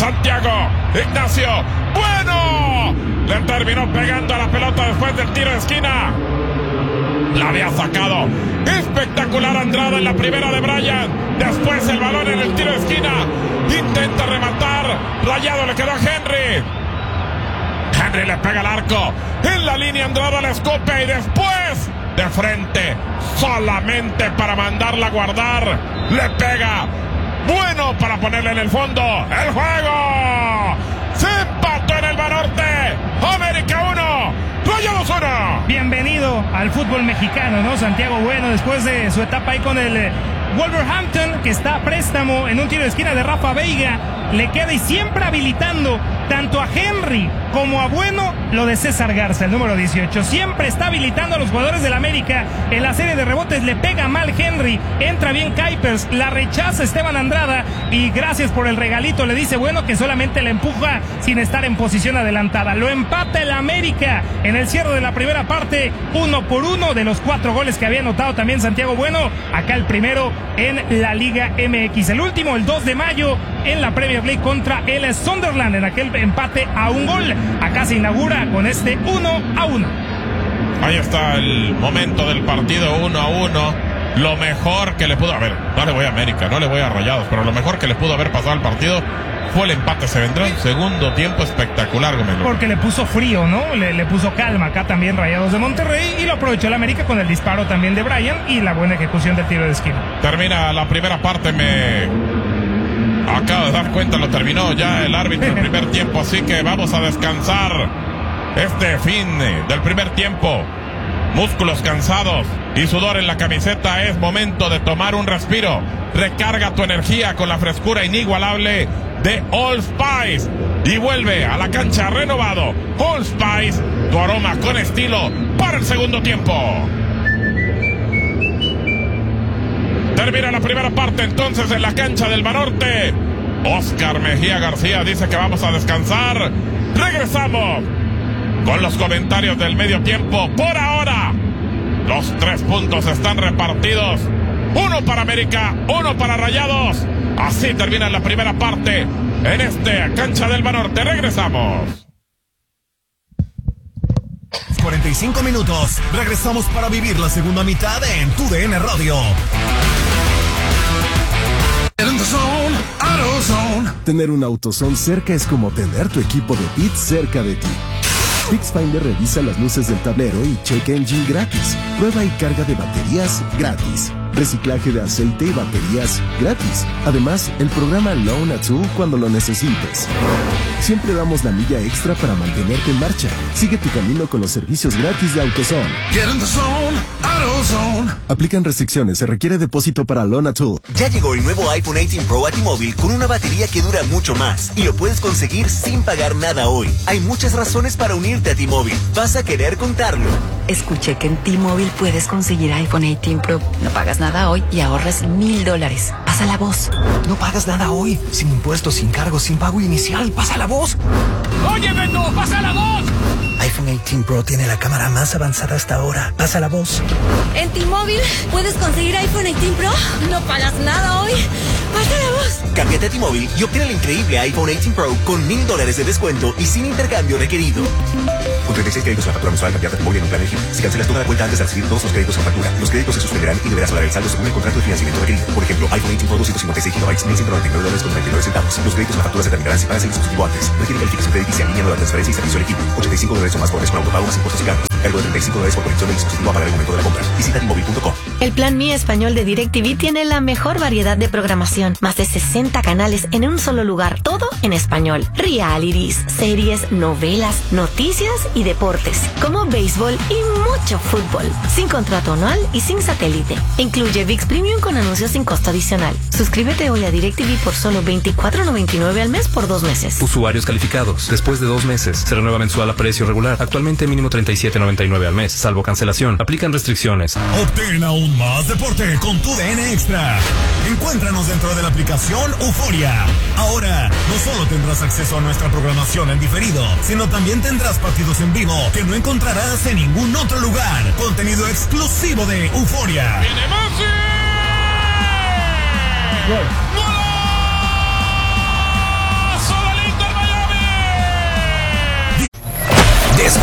Santiago Ignacio Bueno le terminó pegando a la pelota después del tiro de esquina. La había sacado espectacular Andrada en la primera de Bryan. Después el balón en el tiro de esquina. Intenta rematar. Rayado le quedó a Henry. Henry le pega al arco. En la línea Andrada le escupe y después de frente, solamente para mandarla a guardar, le pega Bueno para ponerle en el fondo. ¡El juego! Se empató en el Banorte. América 1, Rayados 1. Bienvenido al fútbol mexicano, ¿no? Santiago Bueno, después de su etapa ahí con el Wolverhampton, que está a préstamo en un tiro de esquina de Rafa Veiga, le queda y siempre habilitando tanto a Henry como a Bueno, lo de César Garza, el número 18. Siempre está habilitando a los jugadores del América. En la serie de rebotes le pega mal Henry, entra bien Kuipers, la rechaza Esteban Andrada y gracias por el regalito, le dice Bueno, que solamente le empuja sin estar en posición adelantada. Lo empata el América en el cierre de la primera parte, 1-1 de los 4 goles que había anotado también Santiago Bueno. Acá el primero en la Liga MX, el último el 2 de mayo en la Premier League contra el Sunderland, en aquel empate a un gol. Acá se inaugura con este 1-1. Ahí está el momento del partido, 1-1. Lo mejor que le pudo haber, no le voy a América, no le voy a Rayados, pero lo mejor que le pudo haber pasado al partido fue el empate. Se vendrá un segundo tiempo espectacular, Gómez. Porque le puso frío, ¿no? Le puso calma acá también Rayados de Monterrey, y lo aprovechó el América con el disparo también de Bryan y la buena ejecución del tiro de esquina. Termina la primera parte, me acabo de dar cuenta, lo terminó ya el árbitro el primer tiempo, así que vamos a descansar este fin del primer tiempo. Músculos cansados y sudor en la camiseta, es momento de tomar un respiro. Recarga tu energía con la frescura inigualable de Old Spice y vuelve a la cancha renovado. Old Spice, tu aroma con estilo para el segundo tiempo. Termina la primera parte entonces en la cancha del Banorte. Oscar Mejía García dice que vamos a descansar. Regresamos con los comentarios del medio tiempo. Por ahora, los 3 puntos están repartidos. 1 para América, 1 para Rayados. Así termina la primera parte en esta cancha del Banorte. Regresamos. 45 minutos. Regresamos para vivir la segunda mitad en TUDN Radio. Tener un AutoZone cerca es como tener tu equipo de bits cerca de ti. FixFinder revisa las luces del tablero y check engine gratis. Prueba y carga de baterías gratis. Reciclaje de aceite y baterías gratis. Además, el programa Loan a Tool cuando lo necesites. Siempre damos la milla extra para mantenerte en marcha. Sigue tu camino con los servicios gratis de AutoZone. Get in the zone, AutoZone. Aplican restricciones, se requiere depósito para Loan a Tool. Ya llegó el nuevo iPhone 18 Pro a T-Mobile con una batería que dura mucho más y lo puedes conseguir sin pagar nada hoy. Hay muchas razones para unirte a T-Mobile. Vas a querer contarlo. Escuché que en T-Mobile puedes conseguir iPhone 18 Pro. No pagas nada hoy y ahorras $1,000. Pasa la voz. No pagas nada hoy. Sin impuestos, sin cargos, sin pago inicial. Pasa la voz. ¡Oye, Beto! ¡Pasa la voz! iPhone 18 Pro tiene la cámara más avanzada hasta ahora. Pasa la voz. En T-Mobile puedes conseguir iPhone 18 Pro. No pagas nada hoy. Pasa la voz. Cámbiate a T-Mobile y obtén el increíble iPhone 18 Pro con $1,000 de descuento y sin intercambio requerido. Con 36 créditos en la factura mensual, cambiarte a T-Mobile en un plan elegible. Si cancelas toda la cuenta antes de recibir todos los créditos en factura, los créditos se suspenderán y deberás pagar el saldo según el contrato de financiamiento requerido. Por ejemplo, iPhone 18 Pro 256 GB, $1,199.99. Los créditos en la factura se terminarán si pagas el dispositivo antes. Requiere calificación crédito y se alinea nueva transferencia y servicio elegible. $85 o más por mes con autopago más impuestos y cargos. Cargo de $35 por conexión del dispositivo a pagar el momento de la compra. Visita T-Mobile.com. El plan Mi Español de DirecTV tiene la mejor variedad de programación. Más de 60 canales en un solo lugar. Todo en español. Realities, series, novelas, noticias y deportes. Como béisbol y mucho fútbol. Sin contrato anual y sin satélite. Incluye ViX Premium con anuncios sin costo adicional. Suscríbete hoy a DirecTV por solo $24.99 al mes por 2 meses. Usuarios calificados. Después de 2 meses. Se renueva mensual a precio regular. Actualmente mínimo $37.99 al mes. Salvo cancelación. Aplican restricciones. Obtén aún más deporte con TUDN Extra. Encuéntranos dentro de la aplicación Euforia. Ahora, no solo tendrás acceso a nuestra programación en diferido, sino también tendrás partidos en vivo que no encontrarás en ningún otro lugar. Contenido exclusivo de Euforia. ¡Viene Messi! ¡Golazo de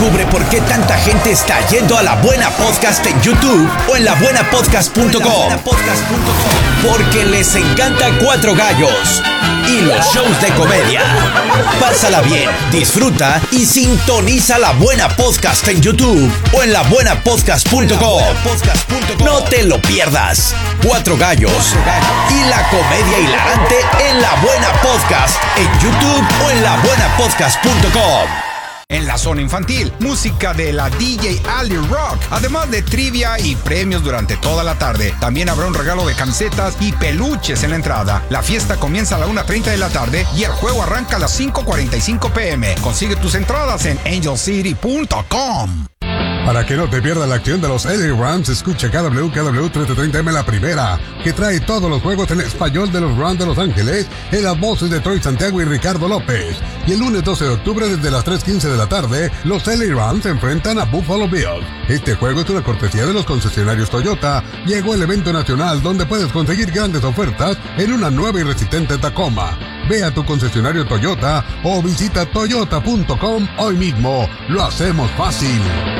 Descubre por qué tanta gente está yendo a La Buena Podcast en YouTube o en labuenapodcast.com. Porque les encanta Cuatro Gallos y los shows de comedia. Pásala bien, disfruta y sintoniza La Buena Podcast en YouTube o en labuenapodcast.com. No te lo pierdas. Cuatro Gallos y la comedia hilarante en La Buena Podcast en YouTube o en labuenapodcast.com. En la zona infantil, música de la DJ Ali Rock, además de trivia y premios durante toda la tarde. También habrá un regalo de camisetas y peluches en la entrada. La fiesta comienza a la 1:30 de la tarde y el juego arranca a las 5:45 p.m. Consigue tus entradas en angelcity.com. Para que no te pierdas la acción de los LA Rams, escucha KW 1330M La Primera, que trae todos los juegos en español de los Rams de Los Ángeles, en las voces de Troy Santiago y Ricardo López. Y el lunes 12 de octubre, desde las 3:15 de la tarde, los LA Rams se enfrentan a Buffalo Bills. Este juego es una cortesía de los concesionarios Toyota. Llegó el evento nacional donde puedes conseguir grandes ofertas en una nueva y resistente Tacoma. Ve a tu concesionario Toyota o visita toyota.com hoy mismo. Lo hacemos fácil.